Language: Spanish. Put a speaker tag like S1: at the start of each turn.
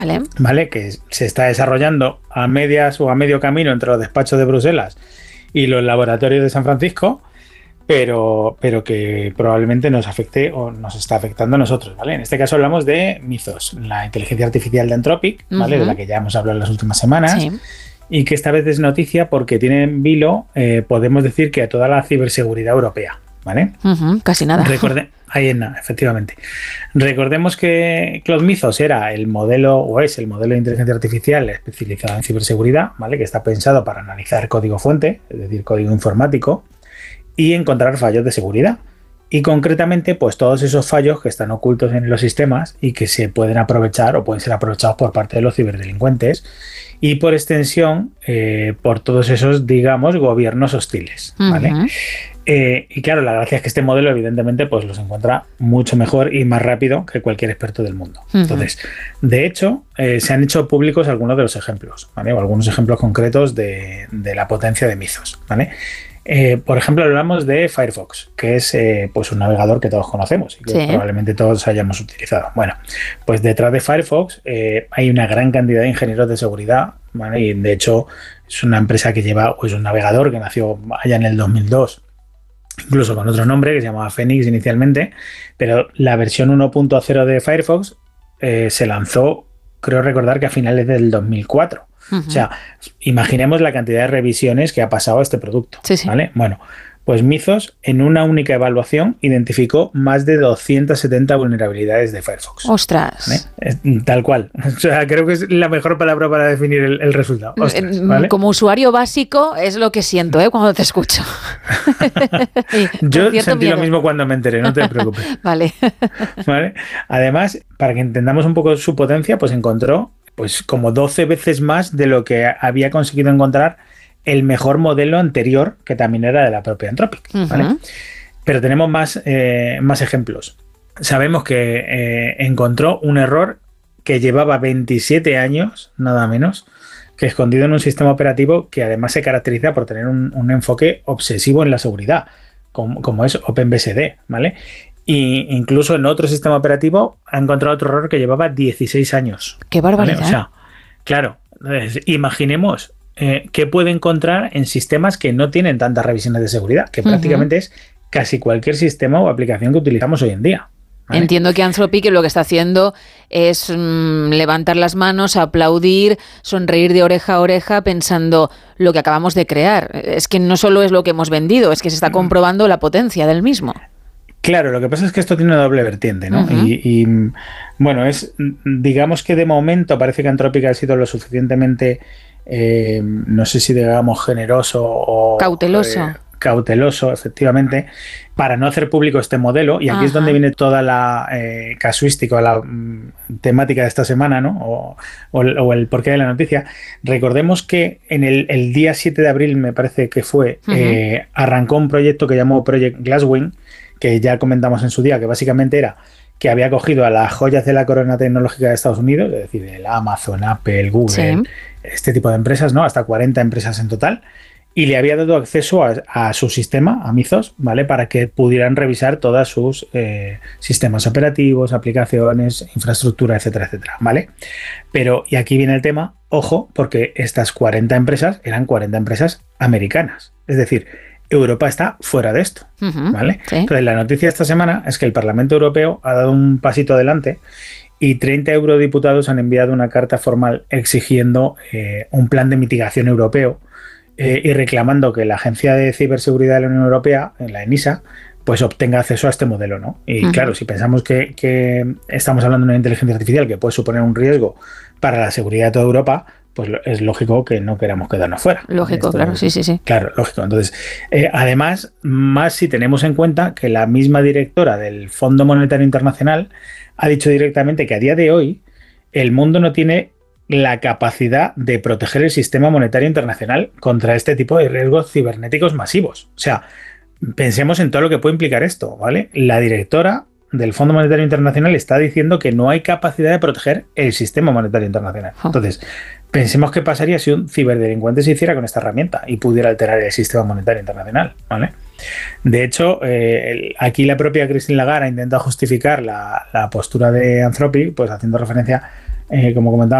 S1: ¿Vale? Que se está desarrollando a medias o a medio camino entre los despachos de Bruselas y los laboratorios de San Francisco, pero que probablemente nos afecte o nos está afectando a nosotros, ¿vale? En este caso hablamos de Mythos, la inteligencia artificial de Anthropic, ¿vale? De la que ya hemos hablado en las últimas semanas. Sí. Y que esta vez es noticia porque tiene en vilo, podemos decir que a toda la ciberseguridad europea, ¿vale?
S2: Casi nada.
S1: Ahí en nada, efectivamente. Recordemos que Claude Mythos era el modelo, o es el modelo de inteligencia artificial especializado en ciberseguridad, ¿vale? Que está pensado para analizar código fuente, es decir, código informático, y encontrar fallos de seguridad. Y concretamente, pues todos esos fallos que están ocultos en los sistemas y que se pueden aprovechar o pueden ser aprovechados por parte de los ciberdelincuentes y por extensión por todos esos, digamos, gobiernos hostiles, ¿vale? Y claro, la gracia es que este modelo evidentemente pues los encuentra mucho mejor y más rápido que cualquier experto del mundo. Entonces, de hecho, se han hecho públicos algunos de los ejemplos, ¿vale? O algunos ejemplos concretos de la potencia de Mythos, ¿vale? Por ejemplo, hablamos de Firefox, que es pues un navegador que todos conocemos y que probablemente todos hayamos utilizado. Bueno, pues detrás de Firefox hay una gran cantidad de ingenieros de seguridad, ¿vale? Y de hecho es una empresa que lleva, o es un navegador que nació allá en el 2002, incluso con otro nombre que se llamaba Phoenix inicialmente, pero la versión 1.0 de Firefox se lanzó, creo recordar que a finales del 2004. O sea, imaginemos la cantidad de revisiones que ha pasado a este producto, ¿vale? Bueno, pues Mythos en una única evaluación identificó más de 270 vulnerabilidades de Firefox.
S2: ¡Ostras!
S1: ¿Vale? Tal cual. O sea, creo que es la mejor palabra para definir el resultado. ¡Ostras! ¿Vale?
S2: Como usuario básico es lo que siento, cuando te escucho.
S1: Yo sentí lo mismo cuando me enteré, no te preocupes.
S2: Vale.
S1: Además, para que entendamos un poco su potencia, pues encontró pues como 12 veces más de lo que había conseguido encontrar el mejor modelo anterior, que también era de la propia Anthropic, ¿vale? Pero tenemos más ejemplos. Sabemos que encontró un error que llevaba 27 años, nada menos, que escondido en un sistema operativo que además se caracteriza por tener un enfoque obsesivo en la seguridad, como es OpenBSD, ¿vale? Y incluso en otro sistema operativo ha encontrado otro error que llevaba 16 años.
S2: ¡Qué barbaridad!
S1: ¿Vale? O sea, claro, imaginemos qué puede encontrar en sistemas que no tienen tantas revisiones de seguridad, que prácticamente es casi cualquier sistema o aplicación que utilizamos hoy en día. ¿Vale?
S2: Entiendo que Anthropic lo que está haciendo es levantar las manos, aplaudir, sonreír de oreja a oreja pensando lo que acabamos de crear. Es que no solo es lo que hemos vendido, es que se está comprobando la potencia del mismo.
S1: Claro, lo que pasa es que esto tiene una doble vertiente, ¿no? Y bueno, digamos que de momento parece que Anthropic ha sido lo suficientemente, no sé si digamos generoso o cauteloso, efectivamente, para no hacer público este modelo. Y aquí es donde viene toda la casuística, la temática de esta semana, ¿no? O el porqué de la noticia. Recordemos que en el día 7 de abril, me parece que fue, arrancó un proyecto que llamó Project Glasswing, que ya comentamos en su día, que básicamente era que había cogido a las joyas de la corona tecnológica de Estados Unidos, es decir, el Amazon, Apple, Google, este tipo de empresas, ¿no? Hasta 40 empresas en total, y le había dado acceso a su sistema, a Mythos, ¿vale? Para que pudieran revisar todos sus sistemas operativos, aplicaciones, infraestructura, etcétera, etcétera, ¿vale? Pero, y aquí viene el tema, ojo, porque estas 40 empresas eran 40 empresas americanas, es decir, Europa está fuera de esto, ¿vale? Entonces, la noticia de esta semana es que el Parlamento Europeo ha dado un pasito adelante y 30 eurodiputados han enviado una carta formal exigiendo un plan de mitigación europeo y reclamando que la Agencia de Ciberseguridad de la Unión Europea, la ENISA, pues obtenga acceso a este modelo, ¿no? Y claro, si pensamos que estamos hablando de una inteligencia artificial que puede suponer un riesgo para la seguridad de toda Europa, pues es lógico que no queramos quedarnos fuera.
S2: Lógico, claro, sí.
S1: Claro, lógico. Entonces, además, más si tenemos en cuenta que la misma directora del Fondo Monetario Internacional ha dicho directamente que a día de hoy el mundo no tiene la capacidad de proteger el sistema monetario internacional contra este tipo de riesgos cibernéticos masivos. O sea, pensemos en todo lo que puede implicar esto, ¿vale? La directora del Fondo Monetario Internacional está diciendo que no hay capacidad de proteger el sistema monetario internacional. Entonces, pensemos qué pasaría si un ciberdelincuente se hiciera con esta herramienta y pudiera alterar el sistema monetario internacional, ¿vale? De hecho, aquí la propia Christine Lagarde ha intentado justificar la postura de Anthropic, pues haciendo referencia como comentaba